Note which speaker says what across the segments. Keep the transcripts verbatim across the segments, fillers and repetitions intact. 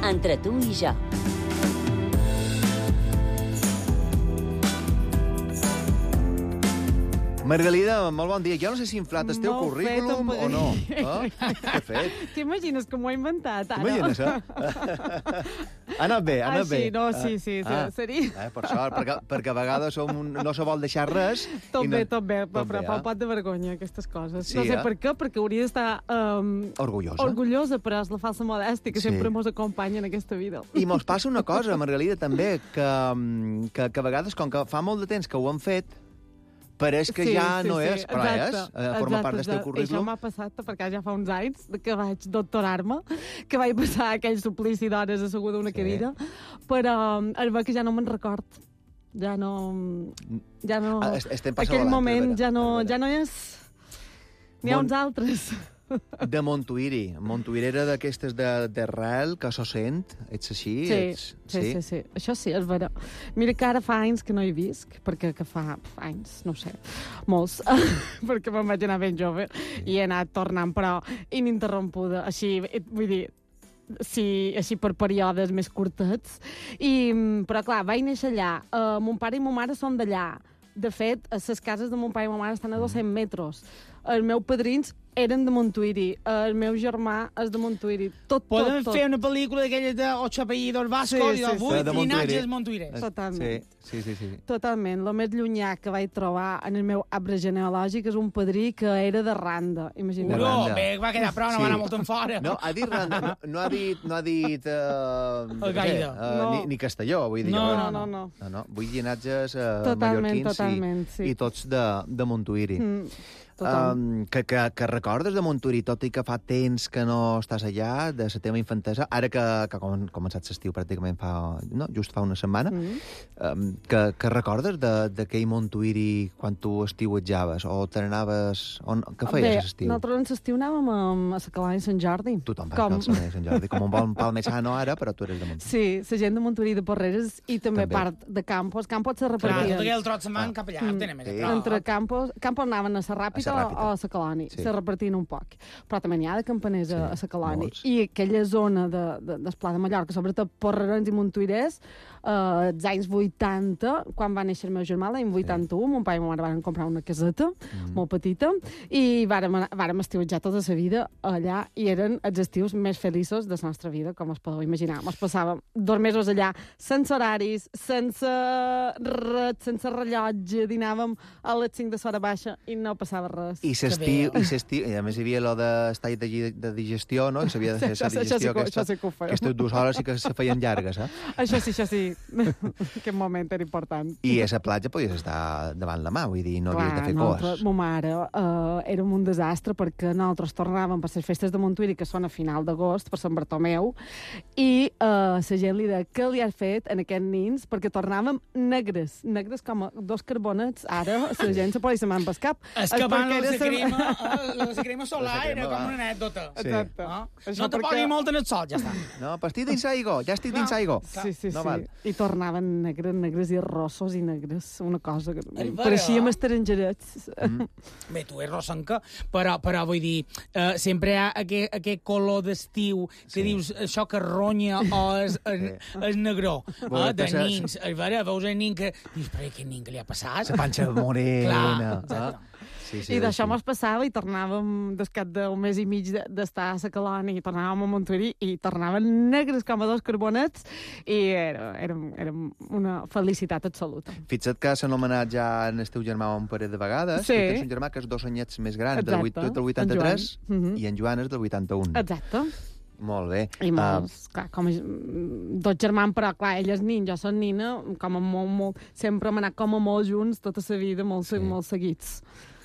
Speaker 1: Entre tu i jo.
Speaker 2: Margalida, molt bon dia. Jo no sé si he inflat el teu
Speaker 3: Molt
Speaker 2: currículum
Speaker 3: fet,
Speaker 2: o no. Eh? Què he fet?
Speaker 3: T'imagines que m'ho he inventat, ara?
Speaker 2: T'imagines, eh? Ha anat bé, ha anat
Speaker 3: ah,
Speaker 2: bé.
Speaker 3: sí, no, sí, sí,
Speaker 2: Ah.
Speaker 3: seria...
Speaker 2: Eh, per sort, perquè, perquè a vegades som un, no se vol deixar res.
Speaker 3: Tot
Speaker 2: i no...
Speaker 3: bé, tot bé,
Speaker 2: tot
Speaker 3: però
Speaker 2: bé,
Speaker 3: fa
Speaker 2: eh?
Speaker 3: un pot de vergonya, aquestes coses.
Speaker 2: Sí,
Speaker 3: no sé
Speaker 2: eh?
Speaker 3: per què, perquè hauria d'estar um,
Speaker 2: Orgullosa.
Speaker 3: orgullosa, però és la falsa modèstia que
Speaker 2: Sí.
Speaker 3: sempre mos acompanya en aquesta vida.
Speaker 2: I mos passa una cosa, Margalida, també, que, que, que a vegades, com que fa molt de temps que ho han fet, pareix que
Speaker 3: Sí,
Speaker 2: ja
Speaker 3: sí,
Speaker 2: no
Speaker 3: sí,
Speaker 2: és, però és, eh, forma part del teu
Speaker 3: exacte. I això
Speaker 2: currículum.
Speaker 3: m'ha passat perquè ja fa uns anys que vaig doctorar-me, que vaig passar aquell suplici d'hores asseguda a una
Speaker 2: Sí.
Speaker 3: cadira, però es veu que ja no me'n record. Ja no... Ja no...
Speaker 2: Ah, es- estem passant
Speaker 3: Aquell
Speaker 2: l'altre,
Speaker 3: moment
Speaker 2: és
Speaker 3: ja no,
Speaker 2: veritat.
Speaker 3: ja no és... N'hi ha
Speaker 2: Mon-
Speaker 3: uns altres.
Speaker 2: De Montuïri. Montuïri era d'aquestes de- d'arrel, que s'ho sent. Ets així?
Speaker 3: Sí,
Speaker 2: Ets...
Speaker 3: sí, sí, sí. Això sí, és vera. Mira que ara fa anys que no hi visc, perquè que fa pf, anys, no ho sé, molts, perquè me'n vaig anar ben jove i he anat tornant, però ininterrompuda. Així, eh, vull dir, sí, així per períodes més curtets. I, mm, però clar, vaig néixer allà. Uh, mon pare i mon mare són d'allà. De fet, les cases de mon pare i mon mare estan a dos-cents metres. Els meus padrins eren de Montuïri. El meu germà és de Montuïri. Tot,
Speaker 4: Podem
Speaker 3: tot, tot.
Speaker 4: fer una pel·lícula d'aquelles de ocho apellidos vascos
Speaker 3: Sí,
Speaker 4: i
Speaker 3: sí,
Speaker 4: de
Speaker 3: sí.
Speaker 4: vuit
Speaker 2: De Montuïri.
Speaker 4: llinatges montuïres.
Speaker 3: Totalment.
Speaker 2: Sí, sí, sí. sí.
Speaker 3: Totalment. El més llunyà que vaig trobar en el meu arbre genealògic és un padrí que era de Randa. Imagina't.
Speaker 2: De
Speaker 4: Uro,
Speaker 2: Randa.
Speaker 4: bé, va quedar prou, no
Speaker 2: Sí.
Speaker 4: va anar molt en fora.
Speaker 2: No, ha dit, Randa, no, no ha dit, no ha dit uh,
Speaker 4: El gaire.
Speaker 3: No.
Speaker 2: ni, ni Castelló, vull dir.
Speaker 4: No,
Speaker 2: jo.
Speaker 3: No, no, no.
Speaker 2: No, no. Vull llinatges uh,
Speaker 3: Totalment,
Speaker 2: mallorquins
Speaker 3: totalment,
Speaker 2: i,
Speaker 3: sí.
Speaker 2: i tots de, de Montuïri.
Speaker 3: Mm, total.
Speaker 2: Um, que, que, que recordes de Montuïri, tot i que fa temps que no estàs allà, de la teva infantesa, ara que, que ha començat l'estiu pràcticament fa, no, just fa una setmana,
Speaker 3: Mm.
Speaker 2: um, que, que recordes de- d'aquell Montuïri quan tu estiuetjaves, o te n'anaves... On, què feies
Speaker 3: Bé,
Speaker 2: a l'estiu?
Speaker 3: nosaltres en l'estiu anàvem a, a la Calanya de Sant Jordi.
Speaker 2: Tothom va
Speaker 3: Com-
Speaker 2: Com... a Sant Jordi, com un bon palmesano ara, però tu eres de Montuïri.
Speaker 3: Sí, la gent de Montuïri de Porreres i també,
Speaker 2: També.
Speaker 3: part de Campos. Campos se
Speaker 4: Clar,
Speaker 3: repartien.
Speaker 4: tot aquell trot se'n van cap allà,
Speaker 3: Mm.
Speaker 4: tenen més
Speaker 2: Sí.
Speaker 4: a prop.
Speaker 3: Entre Campos, Campos anaven a la Ràpita,
Speaker 2: A la Ràpita.
Speaker 3: o a la Caloni.
Speaker 2: Sí.
Speaker 3: Se repartien un poc. Però també n'hi ha de campaners a, a
Speaker 2: Sí,
Speaker 3: la Caloni.
Speaker 2: molts.
Speaker 3: I aquella zona de, de, del Pla de Mallorca, sobretot porrerons i montuirers, eh, als anys vuitanta, quan va néixer el meu germà, l'any vuitanta-u, mon pare i mon mare van comprar una caseta
Speaker 2: Mm.
Speaker 3: molt petita i vàrem, anar- vàrem estiuetjar tota la vida allà i eren els estius més feliços de la nostra vida, com us podeu imaginar. Ens passàvem dos mesos allà sense horaris, sense res, sense rellotge, dinàvem a les cinc de l'hora baixa i no passava res.
Speaker 2: I s'estiu, i s'estiu, i a més hi havia allò d'estat de, gi- de digestió, no? I s'havia de fer
Speaker 3: Això
Speaker 2: la
Speaker 3: sí, això sí
Speaker 2: digestió
Speaker 3: que-
Speaker 2: aquesta.
Speaker 3: això sí que ho fèiem.
Speaker 2: Aquestes dues hores sí que se feien llargues, eh?
Speaker 3: Això sí, això sí. Aquest moment era important.
Speaker 2: I a la platja podies estar davant la mà, vull dir, no havies de fer
Speaker 3: nosaltres,
Speaker 2: cos.
Speaker 3: ma mare, uh, era un desastre perquè nosaltres tornàvem per les festes de Montuïri, que són a final d'agost, per Sant Bartomeu, i uh, la gent li deia què li has fet en aquests nins, perquè tornàvem negres, negres com a dos carbonets. Ara la gent se posa amb el cap.
Speaker 4: És que abans
Speaker 3: perquè
Speaker 4: la
Speaker 3: era
Speaker 4: de
Speaker 3: sa-
Speaker 4: crema, eh, la de crema solar
Speaker 2: La de crema,
Speaker 4: era com
Speaker 2: va.
Speaker 4: una anècdota.
Speaker 2: Sí.
Speaker 3: Exacte.
Speaker 4: Ah?
Speaker 3: Això
Speaker 4: No te
Speaker 3: perquè-
Speaker 4: posi molt en el sol, ja està.
Speaker 2: No, pues estic dins aigua, ja estic dins aigua.
Speaker 3: Sí, sí,
Speaker 2: No
Speaker 3: sí.
Speaker 2: val.
Speaker 3: I tornaven negres, negres i rossos i negres. Una cosa que...
Speaker 4: És vera.
Speaker 3: Pareixíem estrangerets.
Speaker 2: Mm.
Speaker 4: Bé, tu ets rossanca, però, però vull dir, eh, sempre hi ha aquest, aquest color d'estiu que
Speaker 2: Sí.
Speaker 4: dius això que ronya o és, és, és negró,
Speaker 2: Bueno,
Speaker 4: eh, de
Speaker 2: passa-
Speaker 4: nins. És vera, veus el nin que... Dius, però aquest nin que li ha passat?
Speaker 2: La panxa morena.
Speaker 4: Clar, exacte.
Speaker 2: eh? Sí, sí,
Speaker 3: I d'això
Speaker 2: sí.
Speaker 3: mos passava i tornàvem, des cap d'un mes i mig de- d'estar a la Caloni, i tornàvem a Montuïri i tornaven negres com a dos carbonets i era, era, era una felicitat absoluta.
Speaker 2: Fixa't que s'ha anomenat ja en el teu germà un parell de vegades.
Speaker 3: Sí.
Speaker 2: Tu tens un germà que és dos anyets més gran, del,
Speaker 3: Exacte.
Speaker 2: vuit- tu ets del
Speaker 3: En
Speaker 2: vuitanta-tres
Speaker 3: Joan. Mhm.
Speaker 2: i en Joan és del vuitanta-un.
Speaker 3: Exacte.
Speaker 2: Molt bé.
Speaker 3: I
Speaker 2: Ah,
Speaker 3: molts, uh, clar, com a, dos germans, però clar, ell és nin, jo soc nina, com a molt, molt, sempre hem anat com a molt junts tota la vida, molt,
Speaker 2: Sí.
Speaker 3: sí. molt seguits.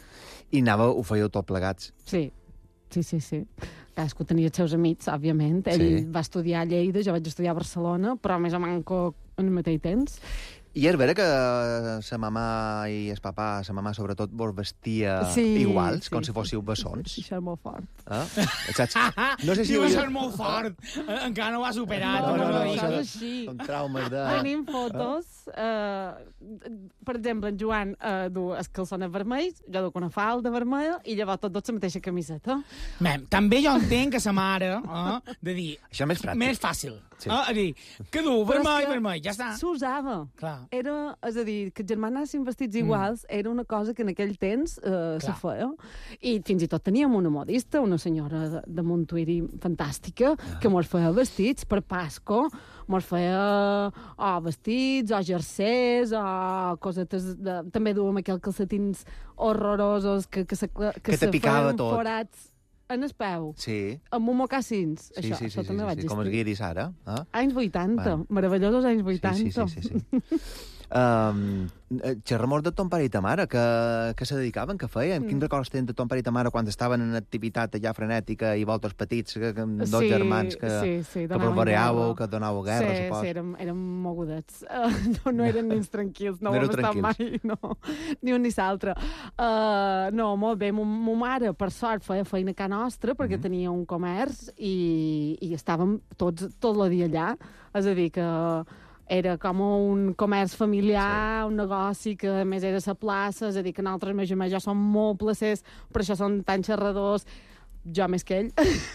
Speaker 2: I anava, ho fèieu tot plegats.
Speaker 3: Sí, sí, sí, sí. Cadascú tenia els seus amics, òbviament. Ell
Speaker 2: Sí.
Speaker 3: va estudiar a Lleida, jo vaig estudiar a Barcelona, però més o manco en el mateix temps.
Speaker 2: I és vera que sa mamà i el papà, sa mamà sobretot, vos vestia
Speaker 3: Sí,
Speaker 2: iguals,
Speaker 3: sí,
Speaker 2: com si
Speaker 3: sí.
Speaker 2: fóssiu bessons.
Speaker 3: Sí, això és molt fort.
Speaker 2: Eh? Saps? No sé si...
Speaker 4: Diu,
Speaker 2: hauria-
Speaker 4: això és molt fort. Eh, Encara no ho ha superat.
Speaker 3: No, no, no,
Speaker 4: dic.
Speaker 3: això
Speaker 2: això
Speaker 3: és així.
Speaker 2: Són traumes de...
Speaker 3: Tenim fotos, eh, per exemple, en Joan eh, du els calçons vermells, jo duc una falda vermella, i llavors tots dos la mateixa camiseta.
Speaker 4: Mem, també jo entenc que sa mare, eh, de dir,
Speaker 2: Això més pràctic.
Speaker 4: més fàcil.
Speaker 2: Sí.
Speaker 4: Sí. Eh, a dir, que du,
Speaker 3: Però és
Speaker 4: vermell,
Speaker 3: que
Speaker 4: vermell, ja està.
Speaker 3: S'usava.
Speaker 4: Clar.
Speaker 3: Era, és a dir, que els germans anessin vestits iguals mm. era una cosa que en aquell temps eh, se feia. I fins i tot teníem una modista, una senyora de, de Montuïri fantàstica, ah. que mos feia vestits per Pasco, mos feia o vestits, o jersers, o cosetes... De... També duem aquells calcetins horrorosos que, que se, que
Speaker 2: Que te
Speaker 3: se
Speaker 2: picava
Speaker 3: feien
Speaker 2: tot.
Speaker 3: forats en el peu,
Speaker 2: Sí,
Speaker 3: amb un mocassins.
Speaker 2: sí,
Speaker 3: això,
Speaker 2: sí, sí,
Speaker 3: això
Speaker 2: sí,
Speaker 3: també
Speaker 2: sí,
Speaker 3: vaig
Speaker 2: sí, com els
Speaker 3: gestir.
Speaker 2: guiris ara. Eh?
Speaker 3: Anys vuitanta,
Speaker 2: Bueno.
Speaker 3: meravellosos anys
Speaker 2: Sí,
Speaker 3: vuitanta.
Speaker 2: sí, sí, sí, sí. Um, xerrem de ton pare i ta mare, que, que se dedicaven, que feien? Mm. Quins records tenen de ton pare i ta mare quan estaven en activitat allà frenètica i voltes petits, que, que, amb dos
Speaker 3: Sí,
Speaker 2: germans que,
Speaker 3: sí, sí,
Speaker 2: que
Speaker 3: donaven
Speaker 2: provereàveu,
Speaker 3: guerra.
Speaker 2: que donàveu guerra,
Speaker 3: sí,
Speaker 2: supos.
Speaker 3: sí, érem, érem mogudets. Uh, no, no eren nens tranquils, no,
Speaker 2: No
Speaker 3: no ho
Speaker 2: éreu
Speaker 3: hem estat mai,
Speaker 2: tranquils.
Speaker 3: no. Ni un ni l'altre. Uh, no, molt bé. Mo, mo mare, per sort, feia feina a casa nostra, perquè mm -hmm. tenia un comerç i, i estàvem tots tot el dia allà. És a dir, que era com un comerç familiar, sí. un negoci que a més era a la plaça, és a dir, que nosaltres, més o menys, ja som molt placers, per això són tan xerradors, jo més que ell,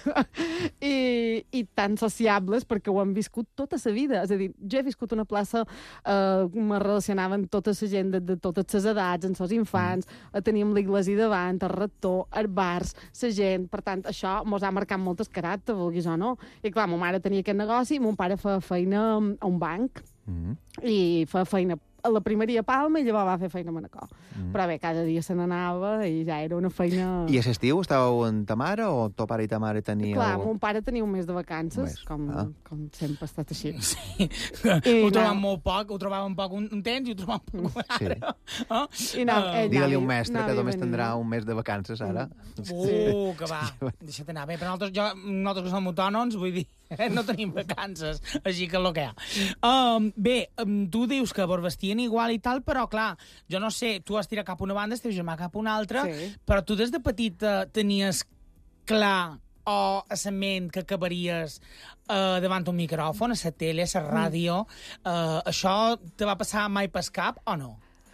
Speaker 3: I, i tan sociables perquè ho han viscut tota la vida. És a dir, jo he viscut una plaça, eh, me relacionava amb tota la gent de, de totes les edats, amb els infants, mm. teníem l'església davant, el rector, els bars, la gent, per tant, això mos ha marcat molt el caràcter, vulguis o no. I clar, ma mare tenia aquest negoci i mon pare feia feina a un banc,
Speaker 2: Mm.
Speaker 3: i feia feina a la primeria Palma i llavors va fer feina a Manacor. Mm. Però bé, cada dia se n'anava i ja era una feina...
Speaker 2: I a l'estiu estàveu amb ta mare o to pare i ta mare teníeu...
Speaker 3: Clar, mon pare tenia un mes de vacances,
Speaker 2: mes.
Speaker 3: com,
Speaker 2: Ah.
Speaker 3: com sempre ha estat així.
Speaker 4: Sí.
Speaker 3: I
Speaker 4: ho trobàvem
Speaker 3: no.
Speaker 4: molt poc, ho trobàvem poc un, un temps i ho trobàvem poc
Speaker 2: Sí.
Speaker 4: ara. Oh?
Speaker 3: I no,
Speaker 4: Ah.
Speaker 3: ell
Speaker 2: Digue-li a un
Speaker 3: anava-
Speaker 2: mestre
Speaker 3: anava
Speaker 2: que
Speaker 3: i
Speaker 2: només
Speaker 3: venia.
Speaker 2: tindrà un mes de vacances, ara.
Speaker 4: Uh, que va, deixa't anar. Bé, però nosaltres, jo, nosaltres que som autònoms, vull dir, no tenim vacances, així que el que hi ha. Um, bé, um, tu dius que vos vestien igual i tal, però clar, jo no sé, tu has tirat cap a una banda, el teu germà cap a una altra,
Speaker 3: Sí.
Speaker 4: però tu des de petita tenies clar o a la ment que acabaries uh, davant un micròfon, a la tele, a la ràdio, uh, això te va passar mai pel cap o no?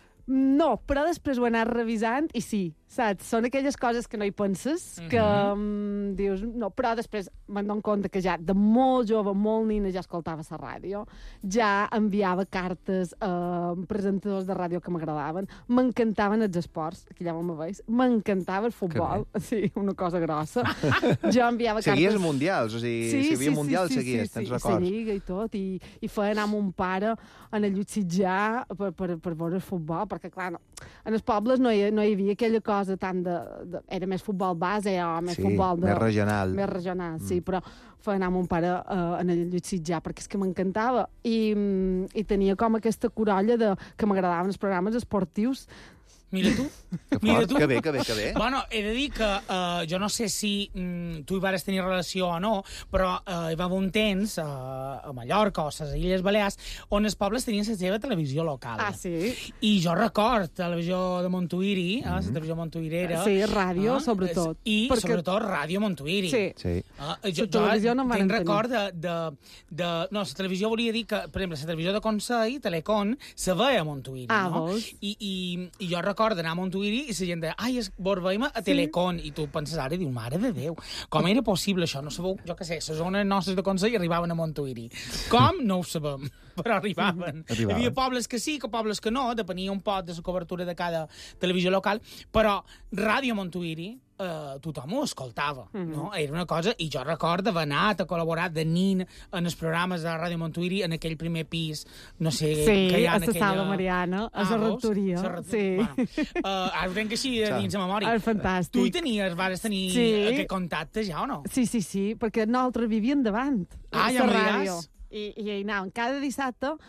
Speaker 3: No, però després ho he anat revisant i sí, saps? Són aquelles coses que no hi penses, que mm, dius, no, però després me'n dono compte que ja de molt jove, molt nina, ja escoltava la ràdio, ja enviava cartes a presentadors de ràdio que m'agradaven, m'encantaven els esports, aquí ja me veus, m'encantava el futbol, sí, una cosa grossa. Jo enviava
Speaker 2: Seguies
Speaker 3: cartes...
Speaker 2: mundials, o sigui, si hi havia mundials, seguies, tens
Speaker 3: sí,
Speaker 2: records.
Speaker 3: la Lliga i tot, i, i feia anar amb un pare a anar a Llutsitjar per, per, per veure el futbol, perquè, clar, no, en els pobles no hi, no hi havia aquella cosa tan de, de... Era més futbol base o més
Speaker 2: Sí,
Speaker 3: futbol de...
Speaker 2: més regional.
Speaker 3: Més regional, sí, però feia anar amb un pare uh, a anar a Llutsitjar, perquè és que m'encantava. I, mm, I tenia com aquesta corolla de, que m'agradaven els programes esportius.
Speaker 4: Mira tu.
Speaker 2: Que
Speaker 4: Mira
Speaker 2: fort,
Speaker 4: tu.
Speaker 2: que bé, que bé, que bé.
Speaker 4: Bueno, he de dir que uh, jo no sé si mm, tu hi vas tenir relació o no, però uh, hi va haver un temps uh, a Mallorca o a les Illes Balears on els pobles tenien la seva televisió local.
Speaker 3: Ah, sí?
Speaker 4: I jo record televisió de Montuïri, eh, la televisió montuïrera.
Speaker 3: Sí, ràdio,
Speaker 4: eh,
Speaker 3: sobretot.
Speaker 4: I,
Speaker 3: Perquè-
Speaker 4: sobretot, ràdio Montuïri.
Speaker 3: Sí.
Speaker 2: Sí.
Speaker 4: Uh, jo,
Speaker 3: La televisió no en
Speaker 4: jo
Speaker 3: varen
Speaker 4: tinc
Speaker 3: tenir.
Speaker 4: record de, de, de... No, la televisió volia dir que, per exemple, la televisió de Consell, Telecon, se veia a Montuïri,
Speaker 3: Ah,
Speaker 4: no?
Speaker 3: vols?
Speaker 4: I, i, I jo record d'anar a Montuïri i la gent deia, ai, es, vos veiem a Telecon, i tu penses ara i dius, mare de Déu, com era possible això? No sabeu, jo què sé, les zones nostres de Consell arribaven a Montuïri. Com? No ho sabem, però arribaven.
Speaker 2: Arribaven.
Speaker 4: Hi havia pobles que sí, que pobles que no, depenia un poc de la cobertura de cada televisió local, però Ràdio Montuïri, Uh, tothom ho escoltava, mm -hmm. no? Era una cosa, i jo recordo haver anat a col·laborar de nin en els programes de Ràdio Montuïri en aquell primer pis, no sé,
Speaker 3: Sí,
Speaker 4: que hi ha
Speaker 3: a
Speaker 4: en
Speaker 3: la
Speaker 4: aquella...
Speaker 3: Sala Mariana, a la
Speaker 4: veus?
Speaker 3: rectoria,
Speaker 4: La rectoria.
Speaker 3: sí.
Speaker 4: Bueno, uh, ara ho tenc així de dins la memòria.
Speaker 3: És fantàstic.
Speaker 4: Tu hi tenies, vas tenir
Speaker 3: Sí.
Speaker 4: aquest contacte ja o no?
Speaker 3: Sí, sí, sí, perquè nosaltres vivíem davant.
Speaker 4: Ah,
Speaker 3: a
Speaker 4: ja
Speaker 3: la
Speaker 4: m'ho
Speaker 3: ràdio.
Speaker 4: diràs.
Speaker 3: I, I hi anàvem cada dissabte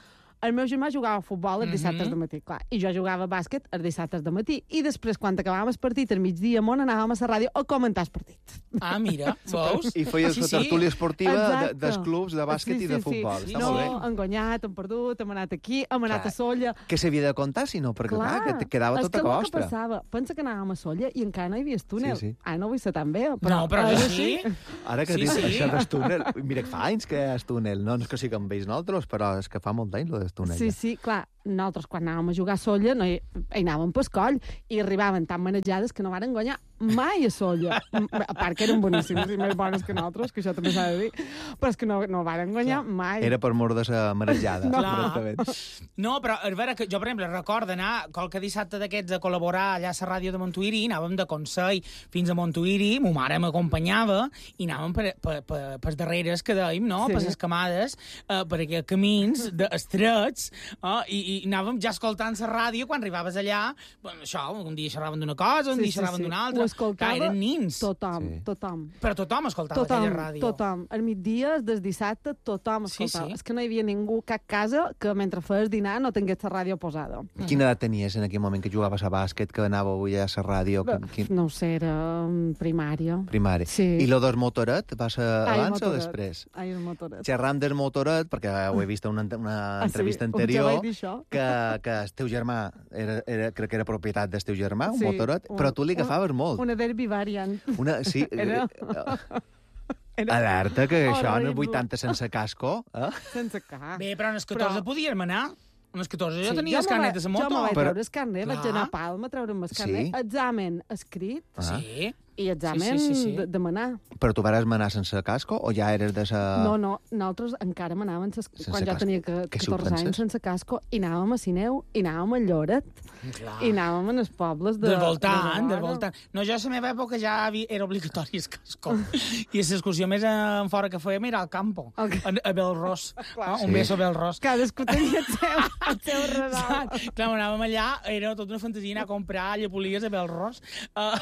Speaker 3: el meu germà jugava a futbol els dissabtes de matí, clar, i jo jugava a bàsquet els dissabtes de matí, i després, quan acabàvem el partit, al migdia, món, anàvem a la ràdio a comentar el partit.
Speaker 4: Ah, mira, veus?
Speaker 2: I feies
Speaker 4: Sí,
Speaker 2: la
Speaker 4: sí.
Speaker 2: tertúlia esportiva de,
Speaker 3: Exacte.
Speaker 2: dels clubs de bàsquet
Speaker 3: Sí,
Speaker 2: i de
Speaker 3: sí,
Speaker 2: futbol.
Speaker 3: sí.
Speaker 2: Està
Speaker 3: No,
Speaker 2: molt bé.
Speaker 3: hem guanyat, hem perdut, hem anat aquí, hem anat
Speaker 2: Clar.
Speaker 3: a Solla.
Speaker 2: Que s'havia de contar, si no, perquè clar, que te quedava
Speaker 3: és
Speaker 2: tot a
Speaker 3: que el que
Speaker 2: costra.
Speaker 3: passava, pensa que anàvem a Solla i encara no hi havia túnel.
Speaker 2: Sí, sí.
Speaker 3: Ah, no vull ser tan bé, però...
Speaker 4: No, però
Speaker 3: ara
Speaker 4: jo sí.
Speaker 2: Ara que
Speaker 4: Sí,
Speaker 2: dius
Speaker 4: sí.
Speaker 2: això del túnel, mira que fa anys que és túnel, no, no és que sí que em veig nosaltres, però és que fa molt d'anys, lo del túnel.
Speaker 3: Sí, sí, clar, nosaltres quan anàvem a jugar a Solla no hi, hi anàvem pel coll i arribaven tan manejades que no varen guanyar mai a Solla. A part que eren boníssims i més bones que nosaltres, que això també s'ha de dir, però és que no, no varen guanyar mai.
Speaker 2: Era per mort de la marejada.
Speaker 3: No.
Speaker 2: directament.
Speaker 4: No, però a veure, que jo, per exemple, recordo anar qualque dissabte d'aquests a col·laborar allà a la ràdio de Montuïri, anàvem de Consell fins a Montuïri, ma mare m'acompanyava i anàvem per, per, per, per darreres que dèiem, no?
Speaker 3: Sí.
Speaker 4: Per les camades, eh, per aquells camins de estrets, eh? I, i anàvem ja escoltant la ràdio quan arribaves allà, bueno, això, un dia xerraven d'una cosa, un dia xerraven d'una altra.
Speaker 3: Ho escoltava
Speaker 4: Clar, eren nins.
Speaker 3: tothom,
Speaker 2: Sí.
Speaker 3: tothom.
Speaker 4: Però tothom escoltava
Speaker 3: Tothom,
Speaker 4: aquella ràdio.
Speaker 3: tothom. Al migdia, des dissabte, tothom
Speaker 4: Sí,
Speaker 3: escoltava.
Speaker 4: sí.
Speaker 3: És que no hi havia ningú, cap casa, que mentre feies dinar no tingués la ràdio posada.
Speaker 2: Quina edat tenies en aquell moment que jugaves a bàsquet, que anava avui a la ràdio? Quin, quin...
Speaker 3: No ho sé, era mm, primària.
Speaker 2: Primari.
Speaker 3: Sí.
Speaker 2: I lo del motoret va ser
Speaker 3: Ai, el
Speaker 2: abans o
Speaker 3: motoret.
Speaker 2: després?
Speaker 3: Ai, el motoret.
Speaker 2: Xerram del motoret, perquè ho he vist en una, una
Speaker 3: Ah, sí?
Speaker 2: entrevista
Speaker 3: Ja vaig
Speaker 2: anterior,
Speaker 3: dir això.
Speaker 2: que, que el teu germà, era, era, crec que era propietat del teu germà, un
Speaker 3: Sí,
Speaker 2: motoret,
Speaker 3: un-
Speaker 2: però tu li
Speaker 3: un-
Speaker 2: agafaves molt.
Speaker 3: Una Derby Variant.
Speaker 2: Una, sí,
Speaker 3: Era-
Speaker 2: eh,
Speaker 3: Era
Speaker 2: alerta, que això en el
Speaker 3: horrible.
Speaker 2: vuitanta sense casco, eh?
Speaker 3: sense cap.
Speaker 4: Bé, però en els catorze
Speaker 3: Però-
Speaker 4: podíem anar. En els catorze jo
Speaker 3: Sí,
Speaker 4: tenia el
Speaker 3: me
Speaker 4: carnet
Speaker 3: va-
Speaker 4: de la moto.
Speaker 3: Jo me vaig
Speaker 2: Però-
Speaker 3: treure el carnet, vaig
Speaker 4: Clar.
Speaker 3: anar a Palma a treure'm el
Speaker 2: Sí?
Speaker 3: carnet. Examen escrit
Speaker 2: Ah.
Speaker 4: Sí.
Speaker 3: i examen
Speaker 4: Sí, sí, sí, sí.
Speaker 3: de, de manar.
Speaker 2: Però tu vares manar sense casco o ja eres de sa...
Speaker 3: No, no, nosaltres encara manàvem ses...
Speaker 2: Sense
Speaker 3: quan jo
Speaker 2: casco.
Speaker 3: tenia que-
Speaker 2: Que si ho
Speaker 3: catorze
Speaker 2: penses?
Speaker 3: anys sense casco i anàvem a Sineu, i anàvem a Lloret,
Speaker 4: Clar.
Speaker 3: i anàvem en els pobles de...
Speaker 4: Del voltant,
Speaker 3: de
Speaker 4: del voltant. No, jo a la meva època ja havia, era obligatori el casco. I l'excursió més en fora que fèiem era al campo,
Speaker 3: Al ca-
Speaker 4: a, a Belrós.
Speaker 3: Clar.
Speaker 4: Ah, un
Speaker 2: Sí.
Speaker 4: beso a Belrós.
Speaker 3: Cadascú tenia el seu, el seu redol.
Speaker 4: Clar, anàvem allà, era tota una fantasia anar a comprar llepolies a Belrós. Uh,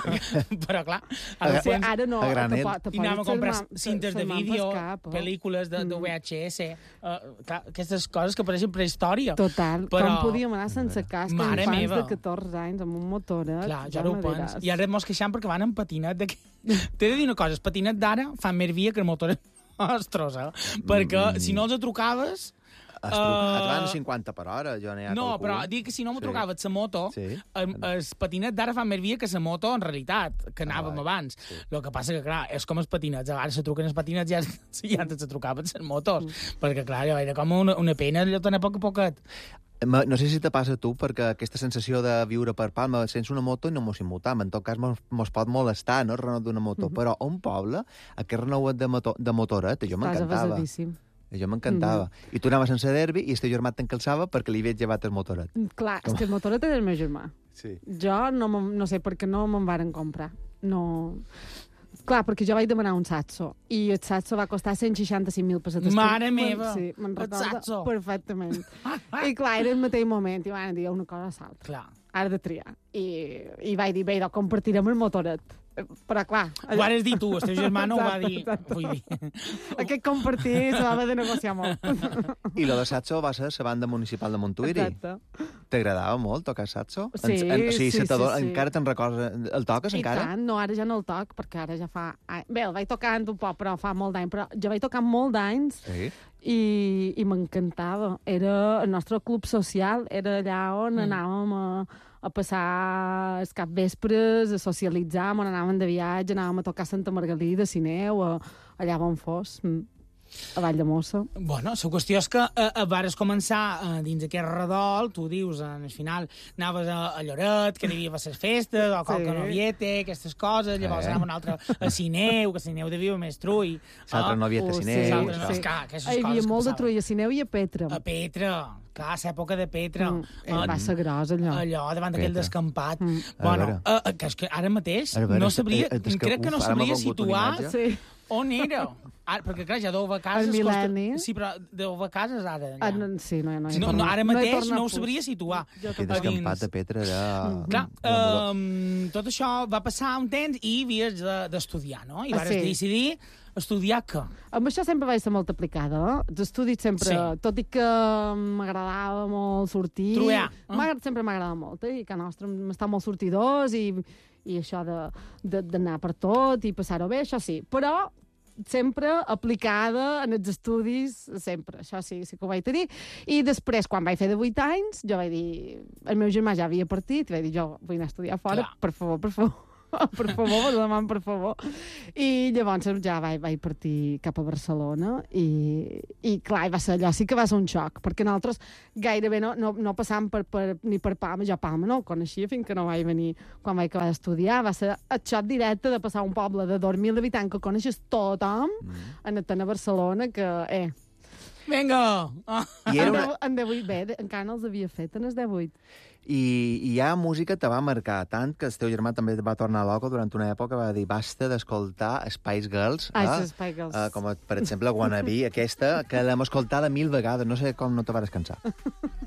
Speaker 4: però, clar, ara,
Speaker 3: Sí,
Speaker 4: doncs,
Speaker 3: ara no,
Speaker 2: a granet.
Speaker 3: te po- te
Speaker 4: i anàvem a
Speaker 3: pots
Speaker 4: comprar
Speaker 3: ser ma-
Speaker 4: cintes
Speaker 3: ser
Speaker 4: de
Speaker 3: man
Speaker 4: vídeo,
Speaker 3: pel cap, oh.
Speaker 4: pel·lícules de, de
Speaker 3: Mm.
Speaker 4: V H S, uh, clar, aquestes coses que pareixen prehistòria.
Speaker 3: Total,
Speaker 4: Però-
Speaker 3: com podíem anar sense casc,
Speaker 4: Mare
Speaker 3: infants
Speaker 4: meva.
Speaker 3: de catorze anys, amb un motoret.
Speaker 4: Clar,
Speaker 3: ja
Speaker 4: jo ara ho
Speaker 3: me
Speaker 4: pens.
Speaker 3: diràs.
Speaker 4: I ara mos queixant perquè van en patinet. De... T'he de dir una cosa, el patinet d'ara fa més via que el motor nostres, eh? Perquè si no els trucaves...
Speaker 2: Es, truca,
Speaker 4: Uh,
Speaker 2: et van a cinquanta per hora, jo n'hi ha
Speaker 4: No,
Speaker 2: calculo.
Speaker 4: però dic que si no m'ho
Speaker 2: Sí.
Speaker 4: trucaves la moto,
Speaker 2: Sí.
Speaker 4: el, el patinet d'ara fa més via que la moto en realitat, que anàvem
Speaker 2: vai.
Speaker 4: abans.
Speaker 2: Sí.
Speaker 4: El que passa que, clar, és com els patinets. Ara se truquen els patinets i ja, ja antes se trucaven les motos. Mm. Perquè, clar, allò era com una, una pena allò tan a poc a poquet.
Speaker 2: Ma- No sé si te passa a tu, perquè aquesta sensació de viure per Palma sense una moto no mos immutam. En tot cas, mos, mos pot molestar, no?, el renou d'una moto.
Speaker 3: Mhm.
Speaker 2: Però a un poble, aquest renouet de, moto, de motoret, jo
Speaker 3: Estàs
Speaker 2: m'encantava.
Speaker 3: avançadíssim.
Speaker 2: Jo m'encantava. I tu anaves sense derbi i el teu germà t'encalçava perquè li havies llevat el motoret.
Speaker 3: Clar, és que el motoret era el meu germà.
Speaker 2: Sí.
Speaker 3: Jo no, me'n- no sé per què no me'n varen comprar. No... Clar, perquè jo vaig demanar un Satso i el Satso va costar cent seixanta-cinc mil pessetes.
Speaker 4: Mare
Speaker 3: Me'n-
Speaker 4: meva!
Speaker 3: Sí, me'n
Speaker 4: El
Speaker 3: recordo
Speaker 4: Saxo!
Speaker 3: perfectament. I clar, era el mateix moment i van dir una cosa a l'altra.
Speaker 4: Clar.
Speaker 3: Ara de triar. I, i vaig dir, bé, doncs compartirem el motoret. Però clar...
Speaker 4: Ho vas dir tu, el teu germà no ho va
Speaker 3: Exacte,
Speaker 4: dir.
Speaker 3: exacte.
Speaker 4: Vull dir.
Speaker 3: Aquest compartir se va haver de negociar molt.
Speaker 2: I lo de Satso va ser la banda municipal de Montuïri.
Speaker 3: Exacte.
Speaker 2: T'agradava molt tocar Satso?
Speaker 3: Sí,
Speaker 2: en, en, o sigui,
Speaker 3: sí,
Speaker 2: se t'ador-
Speaker 3: sí, sí.
Speaker 2: Encara te'n recordes? El toques
Speaker 3: I
Speaker 2: encara?
Speaker 3: tant, no, ara ja no el toc, perquè ara ja fa... Ai, bé, el vaig tocant un poc, però fa molt d'anys, però jo vaig tocar molt d'anys
Speaker 2: Sí.
Speaker 3: i, i m'encantava. Era el nostre club social, era allà on
Speaker 4: Mm.
Speaker 3: anàvem a, a passar els capvespres, a socialitzar, on anàvem de viatge, anàvem a tocar a Santa Margalida, a Sineu, a, allà on fos, mm, a Vall de Mossa.
Speaker 4: Bueno, la qüestió és que eh, eh, vares començar eh, dins aquest redol, tu dius, en el final anaves a, a Lloret, que hi havia les festes, o qualque
Speaker 3: Sí.
Speaker 4: noviete, aquestes coses, llavors
Speaker 2: Eh.
Speaker 4: anàvem un altre a Sineu, que a Sineu devia més trull.
Speaker 2: L'altra
Speaker 4: Ah,
Speaker 2: novieta
Speaker 3: Oh,
Speaker 2: Sineu.
Speaker 3: sí,
Speaker 4: l'altre
Speaker 2: això.
Speaker 4: no, és que, aquestes
Speaker 3: Hi havia
Speaker 4: coses que
Speaker 3: molt de
Speaker 4: passaven.
Speaker 3: trull a Sineu i a Petra.
Speaker 4: A Petra, clar, l'època de Petra.
Speaker 3: Mm,
Speaker 4: Ah,
Speaker 3: va ser gros, allò.
Speaker 4: allò, davant d'aquell
Speaker 2: Petra.
Speaker 4: descampat.
Speaker 3: Mm.
Speaker 4: Bueno,
Speaker 2: veure.
Speaker 4: eh, que, és que ara mateix
Speaker 2: A veure,
Speaker 4: no
Speaker 2: eh,
Speaker 4: sabria,
Speaker 2: eh, és que,
Speaker 4: crec que no
Speaker 2: uf, ara m'ha
Speaker 4: sabria
Speaker 2: vengut una
Speaker 4: situar
Speaker 2: imatge.
Speaker 3: Sí.
Speaker 4: on era. Ara, perquè, clar, ja deu cases...
Speaker 3: El mil·lenni.
Speaker 4: Costa... Sí, però deu cases ara.
Speaker 3: Ah, no, sí, no, no,
Speaker 4: si no, no, ara mateix no ho sabria situar.
Speaker 2: Aquest escampat de Petra era...
Speaker 4: Clar, um, tot això va passar un temps i havies d'estudiar, no? I
Speaker 3: Ah,
Speaker 4: vas
Speaker 3: sí.
Speaker 4: decidir estudiar què?
Speaker 3: Amb això sempre vaig ser molt aplicada. Eh? Els estudis sempre...
Speaker 4: Sí.
Speaker 3: Tot i que m'agradava molt sortir...
Speaker 4: Truear, eh?
Speaker 3: M'agrada- Sempre m'agrada molt, eh? I que nostre m'està molt sortidors i, i això de- de- d'anar per tot i passar-ho bé, això sí. Però sempre aplicada en els estudis, sempre. Això sí, sí que ho vaig tenir. I després, quan vaig fer de vuit anys, jo vaig dir... El meu germà ja havia partit, i vaig dir, jo vull anar a estudiar fora,
Speaker 4: Clar.
Speaker 3: per favor, per favor. per favor, vos demano, per favor. I llavors ja vaig, vaig partir cap a Barcelona i, i clar, va ser allò, sí que va ser un xoc, perquè nosaltres gairebé no, no, no passàvem per, per, ni per Palma, jo Palma no ho coneixia fins que no vaig venir quan vaig acabar d'estudiar, va ser el xoc directe de passar un poble de dos mil habitants que coneixes tothom, mm. en a Barcelona, que, eh...
Speaker 4: Vinga! Ah.
Speaker 2: I era
Speaker 3: En,
Speaker 2: una...
Speaker 3: deu, en divuit, bé, encara no els havia fet, en els divuit.
Speaker 2: I, I ja música te va marcar tant que el teu germà també va tornar loco durant una època, va dir basta d'escoltar Spice Girls.
Speaker 3: Ah,
Speaker 2: eh?
Speaker 3: és Spice Girls.
Speaker 2: Uh, com, per exemple, Wannabe, aquesta, que l'hem escoltada mil vegades. No sé com no te vas cansar.